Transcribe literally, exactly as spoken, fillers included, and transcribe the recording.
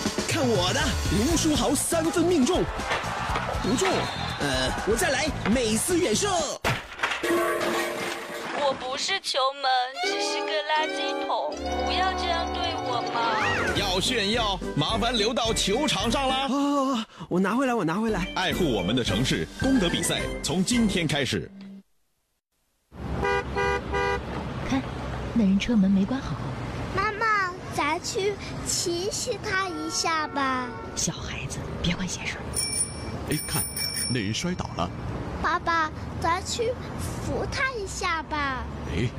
看我的，林书豪三分命中，不中，呃，我再来，美斯远射。 我不是球门，只是个垃圾桶，不要这样对我嘛！ 要炫耀，麻烦留到球场上啦！ 哦，我拿回来，我拿回来。 爱护我们的城市，功德比赛从今天开始。 看，那人车门没关好。 妈妈，咱去提醒他一下吧。 小孩子，别管闲事。 哎，看，那人摔倒了。 爸爸，咱去扶他一下吧。 哎，